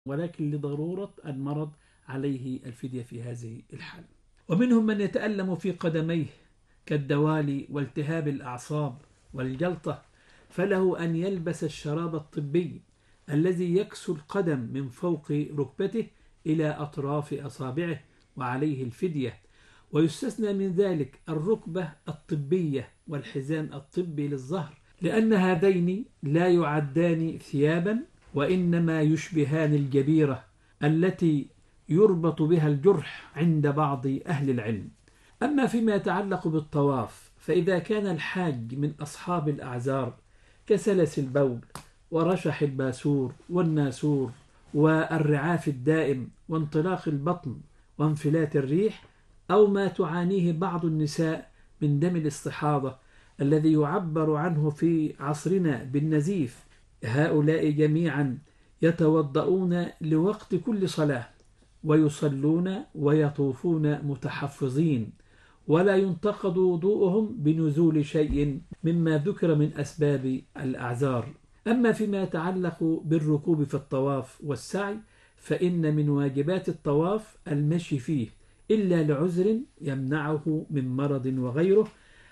ولكن لضرورة المرض عليه الفدية في هذه الحالة. ومنهم من يتألم في قدميه كالدوالي والتهاب الأعصاب والجلطة، فله أن يلبس الشراب الطبي الذي يكسو القدم من فوق ركبته إلى أطراف أصابعه وعليه الفدية. ويستثنى من ذلك الركبة الطبية والحزام الطبي للظهر، لأن هذين لا يعدان ثيابا، وإنما يشبهان الجبيرة التي يربط بها الجرح عند بعض أهل العلم. أما فيما يتعلق بالطواف، فإذا كان الحاج من أصحاب الأعذار كسلس البول ورشح الباسور والناسور والرعاف الدائم وانطلاق البطن وانفلات الريح، أو ما تعانيه بعض النساء من دم الاستحاضة الذي يعبر عنه في عصرنا بالنزيف، هؤلاء جميعا يتوضؤون لوقت كل صلاة ويصلون ويطوفون متحفظين، ولا ينتقض وضوءهم بنزول شيء مما ذكر من أسباب الأعذار. أما فيما يتعلق بالركوب في الطواف والسعي، فإن من واجبات الطواف المشي فيه إلا لعذر يمنعه من مرض وغيره.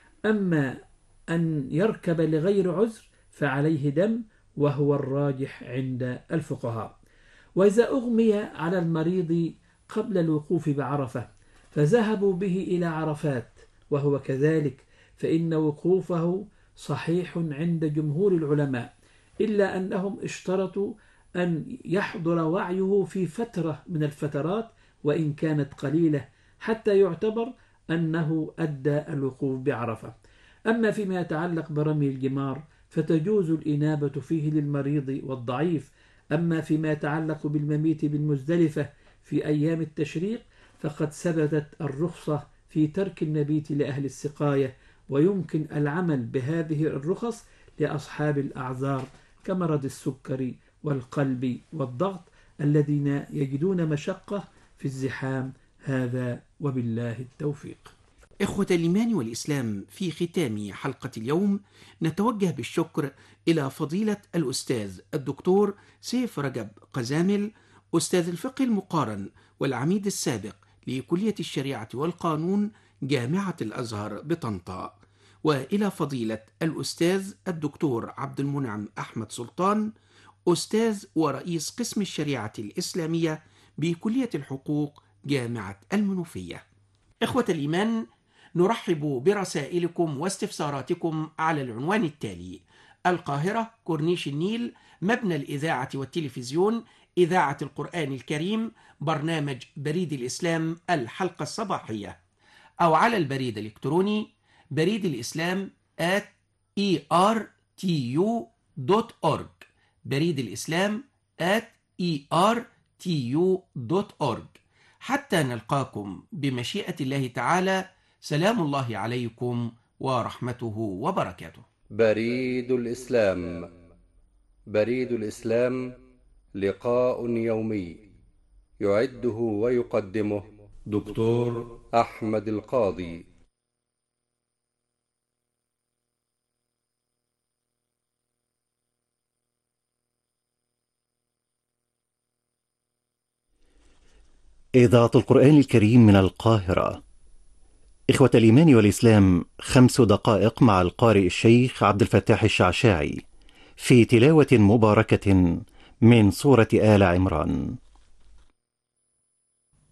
أما أن يركب لغير عذر فعليه دم، وهو الراجح عند الفقهاء. وإذا أغمي على المريض قبل الوقوف بعرفة فذهبوا به إلى عرفات وهو كذلك، فإن وقوفه صحيح عند جمهور العلماء، إلا أنهم اشترطوا أن يحضر وعيه في فترة من الفترات وإن كانت قليلة حتى يعتبر أنه أدى الوقوف بعرفة. أما فيما يتعلق برمي الجمار فتجوز الإنابة فيه للمريض والضعيف. أما فيما يتعلق بالمميت بالمزدلفة في أيام التشريق فقد ثبتت الرخصة في ترك المبيت لأهل السقاية، ويمكن العمل بهذه الرخص لأصحاب الأعذار كمرض السكري والقلب والضغط الذين يجدون مشقة في الزحام. هذا وبالله التوفيق. إخوة الإيمان والإسلام، في ختام حلقة اليوم نتوجه بالشكر إلى فضيلة الأستاذ الدكتور سيف رجب قزامل، أستاذ الفقه المقارن والعميد السابق لكلية الشريعة والقانون جامعة الأزهر بطنطا، وإلى فضيلة الأستاذ الدكتور عبد المنعم أحمد سلطان، أستاذ ورئيس قسم الشريعة الإسلامية بكلية الحقوق جامعة المنوفية. إخوة الإيمان، نرحب برسائلكم واستفساراتكم على العنوان التالي: القاهرة، كورنيش النيل، مبنى الإذاعة والتلفزيون، إذاعة القرآن الكريم، برنامج بريد الإسلام الحلقة الصباحية، أو على البريد الإلكتروني بريد الإسلام @ertu.org، بريد الإسلام @ertu.org. حتى نلقاكم بمشيئة الله تعالى، سلام الله عليكم ورحمته وبركاته. بريد الإسلام. بريد الإسلام لقاء يومي يعده ويقدمه دكتور أحمد القاضي. إذاعة القرآن الكريم من القاهرة. إخوة الإيمان والإسلام، 5 دقائق مع القارئ الشيخ عبد الفتاح الشعشاعي في تلاوة مباركة من سورة آل عمران.